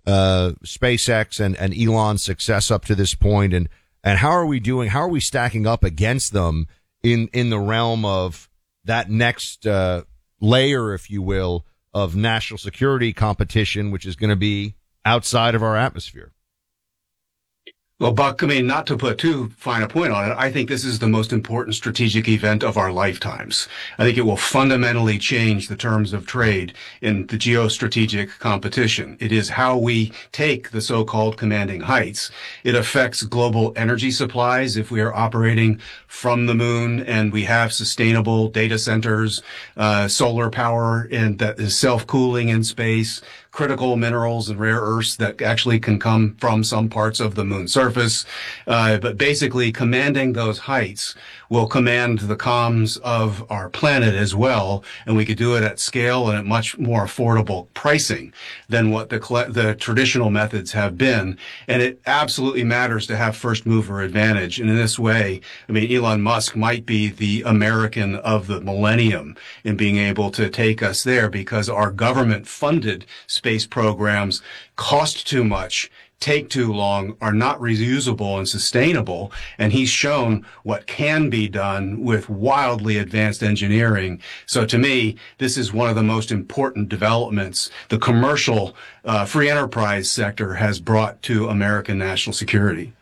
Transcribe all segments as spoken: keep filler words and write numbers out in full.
uh, SpaceX and, and Elon's success up to this point, and, and how are we doing? How are we stacking up against them in, in the realm of that next, uh, layer, if you will, of national security competition, which is going to be outside of our atmosphere? Well, Buck, I mean, not to put too fine a point on it, I think this is the most important strategic event of our lifetimes. I think it will fundamentally change the terms of trade in the geostrategic competition. It is how we take the so-called commanding heights. It affects global energy supplies if we are operating from the moon and we have sustainable data centers, uh, solar power and that is self-cooling in space, critical minerals and rare earths that actually can come from some parts of the moon's surface. Uh, but basically commanding those heights will command the comms of our planet as well. And we could do it at scale and at much more affordable pricing than what the, the traditional methods have been. And it absolutely matters to have first mover advantage. And in this way, I mean, Elon Musk might be the American of the millennium in being able to take us there because our government funded space programs cost too much, take too long, are not reusable and sustainable. And he's shown what can be done with wildly advanced engineering. So to me, this is one of the most important developments the commercial uh, free enterprise sector has brought to American national security.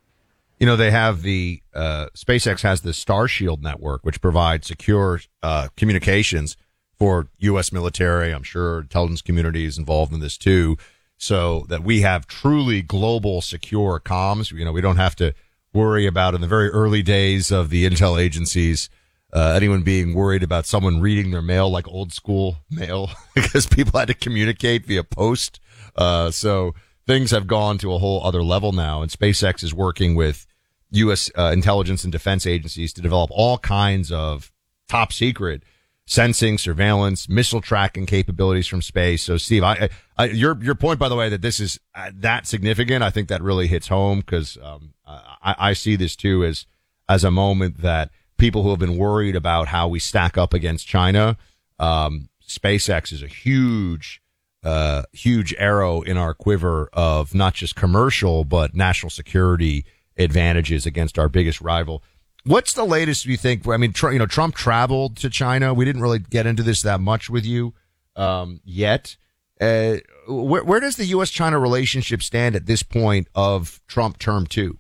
You know, they have the, uh, SpaceX has the Starshield network, which provides secure, uh, communications for U S military. I'm sure intelligence community is involved in this too. So that we have truly global secure comms. You know, we don't have to worry about in the very early days of the intel agencies, uh, anyone being worried about someone reading their mail like old school mail because people had to communicate via post. Uh, so things have gone to a whole other level now, and SpaceX is working with U S uh, intelligence and defense agencies to develop all kinds of top secret sensing, surveillance, missile tracking capabilities from space. So, Steve, I, I, your your point, by the way, that this is that significant, I think that really hits home because um, I, I see this too as as a moment that people who have been worried about how we stack up against China, um, SpaceX is a huge, uh, huge arrow in our quiver of not just commercial but national security advantages against our biggest rival. What's the latest you think? I mean, tr- you know, Trump traveled to China. We didn't really get into this that much with you, um, yet. Uh, where, where does the U S China relationship stand at this point of Trump term two?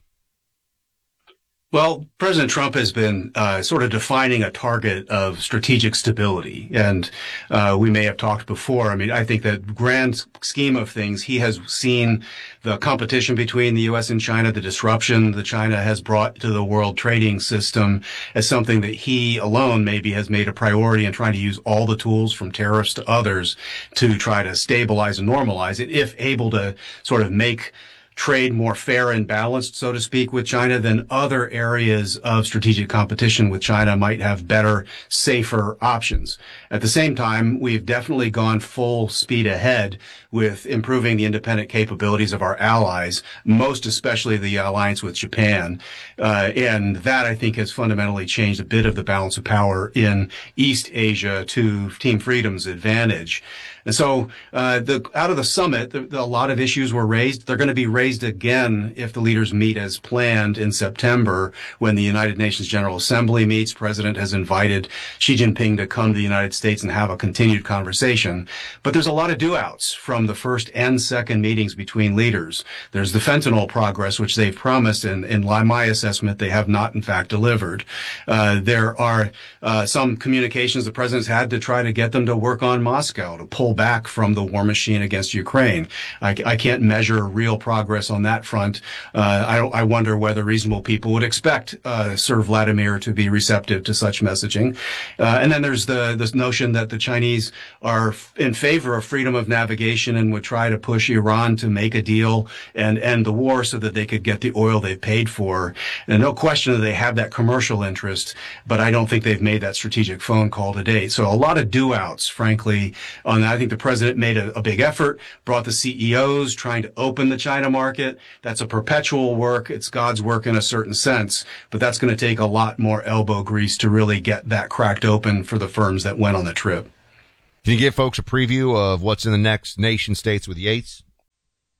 Well, President Trump has been uh, sort of defining a target of strategic stability. And uh, we may have talked before. I mean, I think that grand scheme of things, he has seen the competition between the U S and China, the disruption that China has brought to the world trading system as something that he alone maybe has made a priority in trying to use all the tools from tariffs to others to try to stabilize and normalize it, if able to sort of make trade more fair and balanced, so to speak, with China, then other areas of strategic competition with China might have better, safer options. At the same time, we've definitely gone full speed ahead with improving the independent capabilities of our allies, most especially the alliance with Japan. Uh, and that, I think, has fundamentally changed a bit of the balance of power in East Asia to Team Freedom's advantage. And so, uh, the, out of the summit, the, the, a lot of issues were raised. They're going to be raised again if the leaders meet as planned in September when the United Nations General Assembly meets. The president has invited Xi Jinping to come to the United States and have a continued conversation. But there's a lot of do-outs from the first and second meetings between leaders. There's the fentanyl progress, which they've promised, and in my assessment, they have not, in fact, delivered. Uh, there are uh, some communications the president's had to try to get them to work on Moscow, to pull back from the war machine against Ukraine. I, I can't measure real progress on that front. Uh, I, I wonder whether reasonable people would expect uh, Sir Vladimir to be receptive to such messaging. Uh, and then there's the this notion that the Chinese are in favor of freedom of navigation and would try to push Iran to make a deal and end the war so that they could get the oil they've paid for. And no question that they have that commercial interest, but I don't think they've made that strategic phone call to date. So a lot of do-outs, frankly, on that. I think the president made a, a big effort, brought the C E Os, trying to open the China market. That's a perpetual work. It's God's work in a certain sense, but that's going to take a lot more elbow grease to really get that cracked open for the firms that went on the trip. Can you give folks a preview of what's in the next nation states with Yates?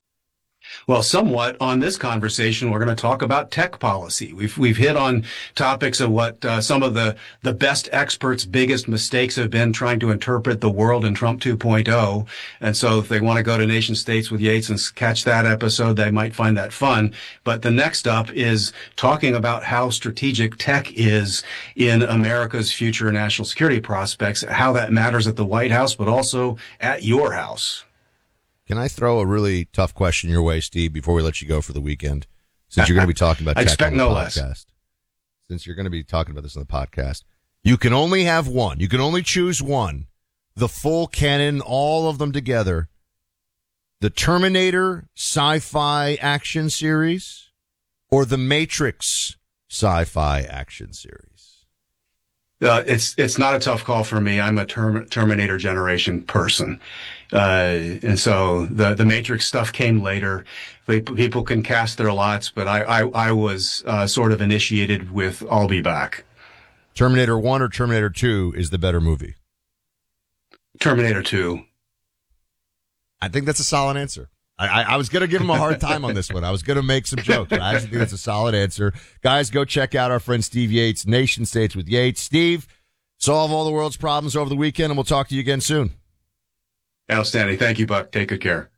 Well, somewhat on this conversation, we're going to talk about tech policy. We've we've hit on topics of what uh, some of the the best experts' biggest mistakes have been trying to interpret the world in Trump two point oh. And so if they want to go to Nation States with Yates and catch that episode, they might find that fun. But the next up is talking about how strategic tech is in America's future national security prospects, how that matters at the White House, but also at your house. Can I throw a really tough question your way, Steve, before we let you go for the weekend? Since you're going to be talking about I tech expect on the no podcast. less. Since you're going to be talking about this on the podcast, you can only have one. You can only choose one. The full canon, all of them together. The Terminator sci-fi action series or the Matrix sci-fi action series? Uh, it's it's not a tough call for me. I'm a term, Terminator generation person. Uh, and so the, the Matrix stuff came later. People can cast their lots, but I, I, I was uh, sort of initiated with I'll be back. Terminator one or Terminator two is the better movie? Terminator two. I think that's a solid answer. I, I, I was going to give him a hard time on this one. I was going to make some jokes, but I actually think that's a solid answer. Guys, go check out our friend Steve Yates, Nation States with Yates. Steve, solve all the world's problems over the weekend, and we'll talk to you again soon. Outstanding. Thank you, Buck. Take good care.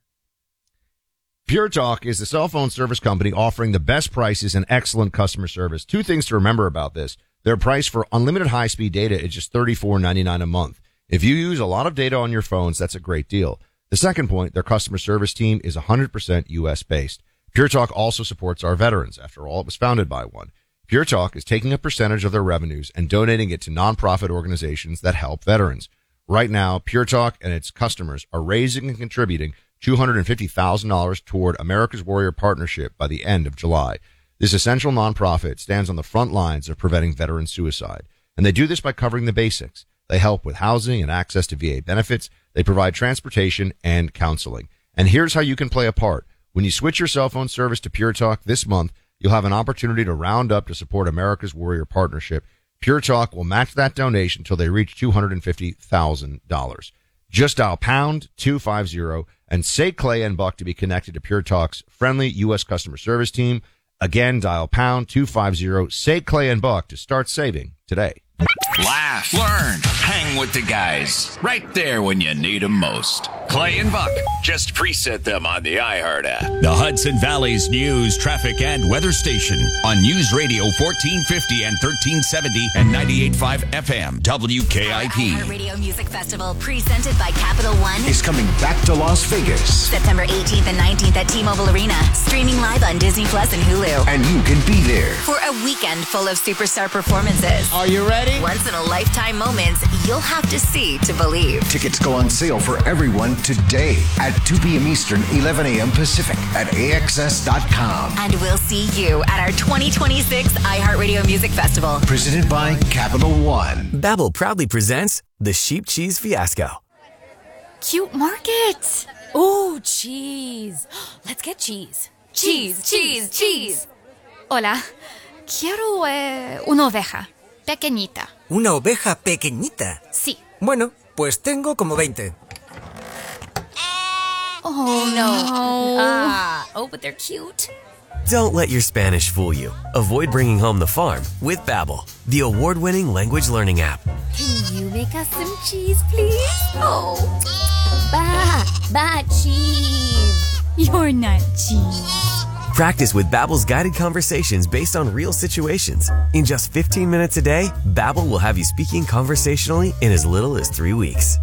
Pure Talk is the cell phone service company offering the best prices and excellent customer service. Two things to remember about this. Their price for unlimited high-speed data is just thirty-four ninety-nine a month. If you use a lot of data on your phones, that's a great deal. The second point, their customer service team is one hundred percent U S based. Pure Talk also supports our veterans. After all, it was founded by one. Pure Talk is taking a percentage of their revenues and donating it to nonprofit organizations that help veterans. Right now, Pure Talk and its customers are raising and contributing two hundred fifty thousand dollars toward America's Warrior Partnership by the end of July. This essential nonprofit stands on the front lines of preventing veteran suicide, and they do this by covering the basics. They help with housing and access to V A benefits. They provide transportation and counseling. And here's how you can play a part. When you switch your cell phone service to Pure Talk this month, you'll have an opportunity to round up to support America's Warrior Partnership. Pure Talk will match that donation until they reach two hundred fifty thousand dollars. Just dial pound two fifty and say Clay and Buck to be connected to Pure Talk's friendly U S customer service team. Again, dial pound two fifty, say Clay and Buck to start saving today. Laugh, learn, hang with the guys. Right there when you need them most. Clay and Buck. Just preset them on the iHeart app. The Hudson Valley's news, traffic, and weather station on News Radio fourteen fifty and thirteen seventy and ninety-eight point five F M W K I P. Our Radio Music Festival, presented by Capital One, is coming back to Las Vegas. September eighteenth and nineteenth at T-Mobile Arena. Streaming live on Disney Plus and Hulu. And you can be there For a weekend full of superstar performances. Are you ready? Once in a lifetime moments you'll have to see to believe. Tickets go on sale for everyone today at two p.m. Eastern, eleven a.m. Pacific at A X S dot com. And we'll see you at our twenty twenty-six iHeartRadio Music Festival. Presented by Capital One. Babbel proudly presents the Sheep Cheese Fiasco. Cute market. Ooh, cheese. Let's get cheese. Cheese, cheese, cheese. Hola. Quiero eh, una oveja. Pequeñita. ¿Una oveja pequeñita? Sí. Bueno, pues tengo como veinte. Oh, no. Ah, oh, but they're cute. Don't let your Spanish fool you. Avoid bringing home the farm with Babbel, the award-winning language learning app. Can you make us some cheese, please? Oh. Ba, ba, cheese. You're not cheese. Practice with Babbel's guided conversations based on real situations. In just fifteen minutes a day, Babbel will have you speaking conversationally in as little as three weeks.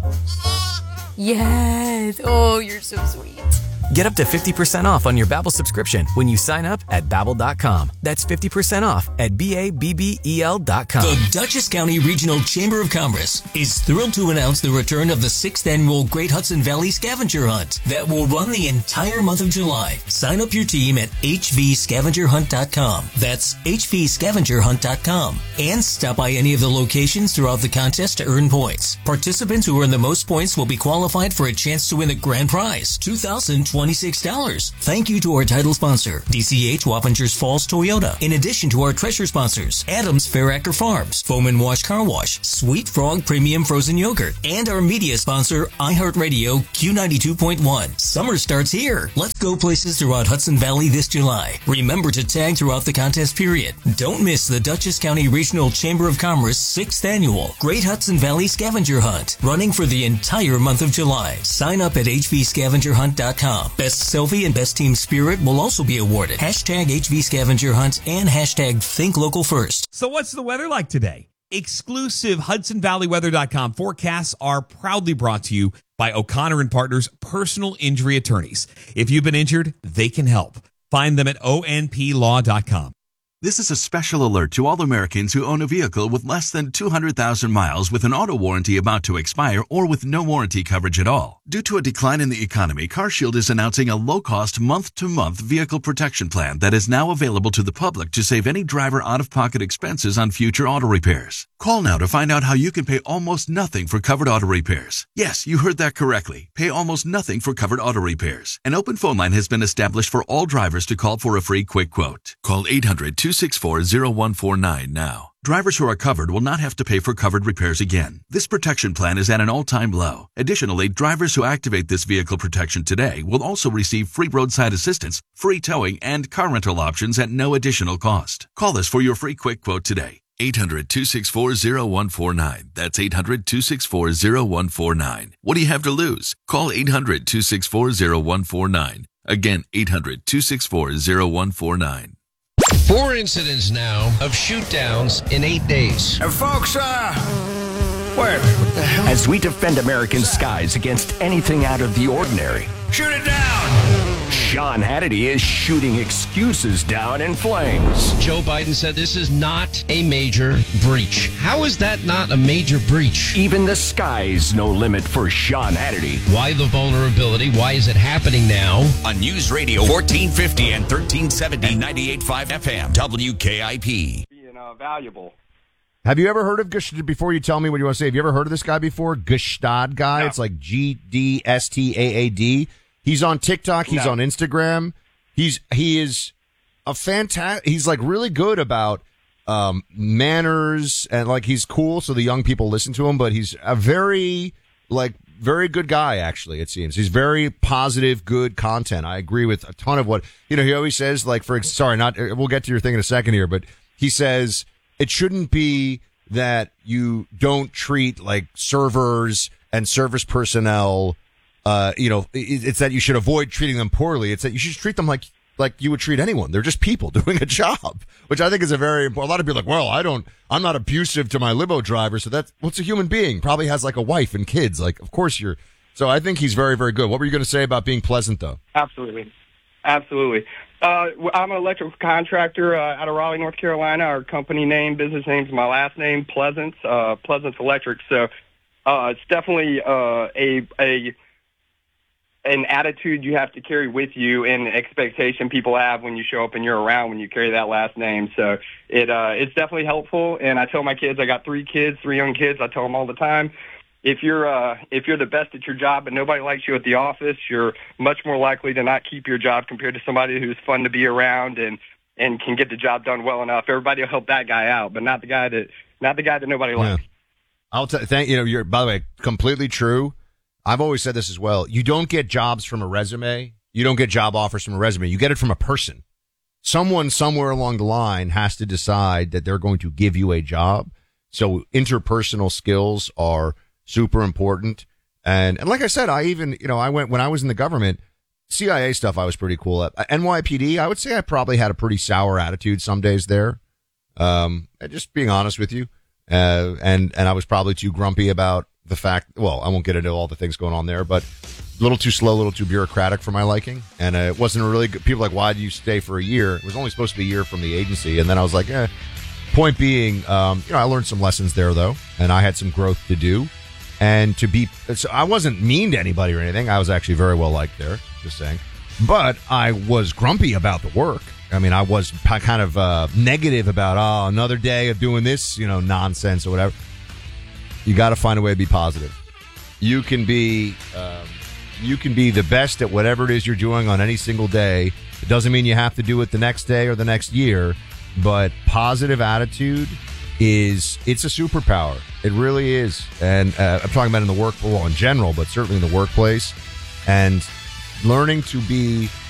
Yes. Oh, you're so sweet. Get up to fifty percent off on your Babbel subscription when you sign up at Babbel dot com. That's fifty percent off at B A B B E L dot com. The Dutchess County Regional Chamber of Commerce is thrilled to announce the return of the sixth annual Great Hudson Valley Scavenger Hunt that will run the entire month of July. Sign up your team at H V scavenger hunt dot com. That's H V scavenger hunt dot com. And stop by any of the locations throughout the contest to earn points. Participants who earn the most points will be qualified for a chance to win the grand prize, two thousand twenty-six dollars. Thank you to our title sponsor, D C H Wappingers Falls Toyota. In addition to our treasure sponsors, Adams Fair Acre Farms, Foam and Wash Car Wash, Sweet Frog Premium Frozen Yogurt, and our media sponsor, iHeartRadio Q ninety-two point one. Summer starts here. Let's go places throughout Hudson Valley this July. Remember to tag throughout the contest period. Don't miss the Dutchess County Regional Chamber of Commerce sixth Annual Great Hudson Valley Scavenger Hunt, running for the entire month of July. Sign up at h v scavenger hunt dot com. Best Selfie and Best Team Spirit will also be awarded. Hashtag H V Scavenger Hunt and hashtag Think Local First. So what's the weather like today? Exclusive Hudson Valley Weather dot com forecasts are proudly brought to you by O'Connor and Partners Personal Injury Attorneys. If you've been injured, they can help. Find them at O N P law dot com. This is a special alert to all Americans who own a vehicle with less than two hundred thousand miles with an auto warranty about to expire or with no warranty coverage at all. Due to a decline in the economy, CarShield is announcing a low-cost month-to-month vehicle protection plan that is now available to the public to save any driver out-of-pocket expenses on future auto repairs. Call now to find out how you can pay almost nothing for covered auto repairs. Yes, you heard that correctly. Pay almost nothing for covered auto repairs. An open phone line has been established for all drivers to call for a free quick quote. Call eight hundred, two six four, zero one four nine now. Drivers who are covered will not have to pay for covered repairs again. This protection plan is at an all-time low. Additionally, drivers who activate this vehicle protection today will also receive free roadside assistance, free towing, and car rental options at no additional cost. Call us for your free quick quote today. eight hundred, two six four, zero one four nine. That's eight hundred, two six four, zero one four nine. What do you have to lose? Call eight hundred, two six four, zero one four nine. Again, eight hundred, two six four, zero one four nine. Four incidents now of shoot-downs in eight days. Uh, folks, uh... Where? What the hell? As we defend American skies against anything out of the ordinary. Shoot it down! Sean Hannity is shooting excuses down in flames. Joe Biden said this is not a major breach. How is that not a major breach? Even the sky's no limit for Sean Hannity. Why the vulnerability? Why is it happening now? On News Radio fourteen fifty and thirteen seventy, ninety-eight point five F M, W K I P. Being uh, valuable. Have you ever heard of Gush? Before you tell me what you want to say, have you ever heard of this guy before? Gstad guy. No. It's like G D S T A A D. He's on TikTok. He's no. on Instagram. He's he is a fantastic. He's like really good about um, manners and like he's cool, so the young people listen to him. But he's a very like very good guy. Actually, it seems he's very positive, good content. I agree with a ton of what you know. He always says like for sorry, not we'll get to your thing in a second here, but he says. It shouldn't be that you don't treat like servers and service personnel. Uh, you know, it's that you should avoid treating them poorly. It's that you should treat them like like you would treat anyone. They're just people doing a job, which I think is a very important. A lot of people are like, well, I don't, I'm not abusive to my limo driver, so that's what's a human being. Probably has like a wife and kids. Like, of course you're. So I think he's very, very good. What were you going to say about being pleasant, though? Absolutely, absolutely. Uh, I'm an electrical contractor uh, out of Raleigh, North Carolina. Our company name, business name is my last name, Pleasance, uh, Pleasance Electric. So uh, it's definitely uh, a a an attitude you have to carry with you and an expectation people have when you show up and you're around when you carry that last name. So it uh, it's definitely helpful. And I tell my kids, I got three kids, three young kids. I tell them all the time. If you're uh, if you're the best at your job but nobody likes you at the office, you're much more likely to not keep your job compared to somebody who's fun to be around and, and can get the job done well enough. Everybody will help that guy out, but not the guy that not the guy that nobody yeah. likes. I'll t- thank you know. You're by the way completely true. I've always said this as well. You don't get jobs from a resume. You don't get job offers from a resume. You get it from a person. Someone somewhere along the line has to decide that they're going to give you a job. So interpersonal skills are super important. And, and like I said, I even, you know, I went, when I was in the government, C I A stuff I was pretty cool at. N Y P D, I would say I probably had a pretty sour attitude some days there. Um, just being honest with you. Uh, and, and I was probably too grumpy about the fact, well, I won't get into all the things going on there, but a little too slow, a little too bureaucratic for my liking. And uh, it wasn't a really good, people were like, why did you stay for a year? It was only supposed to be a year from the agency. And then I was like, eh. Point being, um, you know, I learned some lessons there though, and I had some growth to do. And to be, so I wasn't mean to anybody or anything. I was actually very well liked there, just saying. But I was grumpy about the work. I mean, I was kind of uh, negative about, oh, another day of doing this, you know, nonsense or whatever. You got to find a way to be positive. You can be, um, you can be the best at whatever it is you're doing on any single day. It doesn't mean you have to do it the next day or the next year, but positive attitude is, it's a superpower. It really is. And uh, I'm talking about in the work, well, in general, but certainly in the workplace. And learning to be